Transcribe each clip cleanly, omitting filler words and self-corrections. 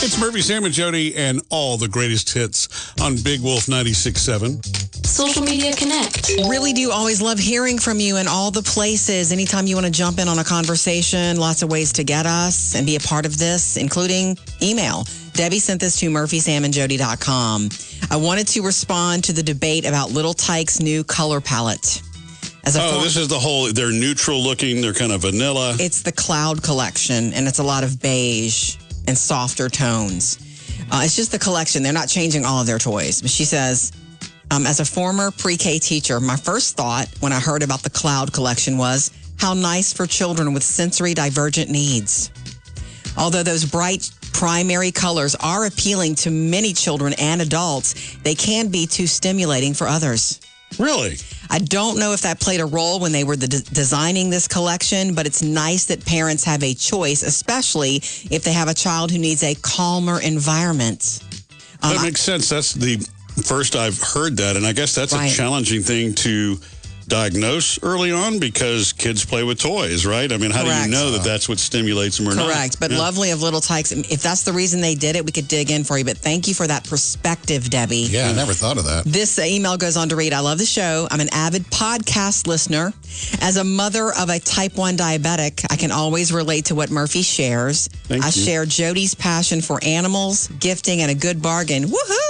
It's Murphy, Sam, and Jody, and all the greatest hits on Big Wolf 96.7. Social Media Connect. Really do always love hearing from you in all the places. Anytime you want to jump in on a conversation, lots of ways to get us and be a part of this, including email. Debbie sent this to murphysamandjody.com. I wanted to respond to the debate about Little Tykes' new color palette. This is the whole, they're neutral looking, they're kind of vanilla. It's the Cloud collection, and it's a lot of beige and softer tones. It's just the collection. They're not changing all of their toys. But she says, as a former pre-K teacher, my first thought when I heard about the Cloud collection was, how nice for children with sensory divergent needs. Although those bright primary colors are appealing to many children and adults, they can be too stimulating for others. Really? I don't know if that played a role when they were designing this collection, but it's nice that parents have a choice, especially if they have a child who needs a calmer environment. That makes sense. That's the first I've heard that, and I guess that's a challenging thing to diagnose early on because kids play with toys, right? I mean, how do you know that that's what stimulates them or not? Correct. But lovely of Little Tykes. If that's the reason they did it, we could dig in for you. But thank you for that perspective, Debbie. Yeah, I never thought of that. This email goes on to read, I love the show. I'm an avid podcast listener. As a mother of a type 1 diabetic, I can always relate to what Murphy shares. I share Jody's passion for animals, gifting, and a good bargain.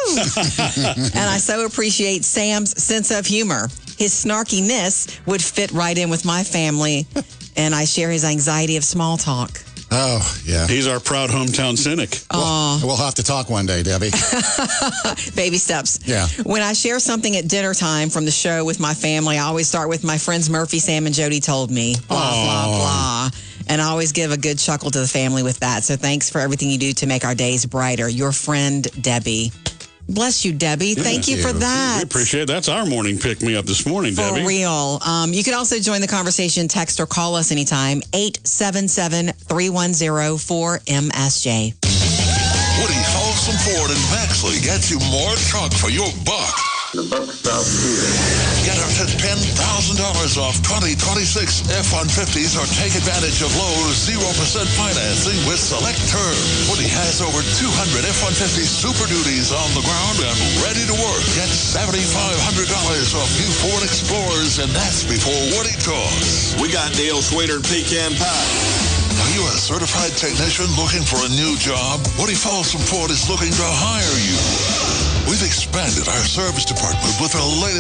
Woohoo! And I so appreciate Sam's sense of humor. His snarkiness would fit right in with my family, and I share his anxiety of small talk. Oh, yeah. He's our proud hometown cynic. We'll have to talk one day, Debbie. Baby steps. Yeah. When I share something at dinner time from the show with my family, I always start with my friends Murphy, Sam, and Jody told me. Blah, blah, blah. And I always give a good chuckle to the family with that. So thanks for everything you do to make our days brighter. Your friend, Debbie. Bless you, Debbie. Thank you for that. We appreciate it. That's our morning pick-me-up this morning, Debbie. For real. You can also join the conversation, text or call us anytime, 877-310-4MSJ. Woody Folsom Ford in Bexley gets you more truck for your buck. The buck stops here. Get up to $10,000 off 2026 F-150s or take advantage of low 0% financing with select terms. Woody has over 200 F-150 Super Duties on the ground and ready to work. Get $7,500 off new Ford Explorers, and that's before Woody talks. We got deals sweeter than pecan pie. Are you a certified technician looking for a new job? Woody Folsom Ford is looking to hire you. We've expanded our service department with the latest